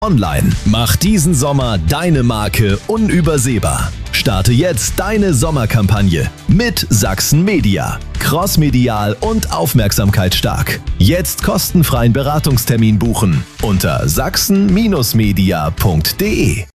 online. Mach diesen Sommer deine Marke unübersehbar. Starte jetzt deine Sommerkampagne mit Sachsen Media. Crossmedial und aufmerksamkeitsstark. Jetzt kostenfreien Beratungstermin buchen unter sachsen-media.de.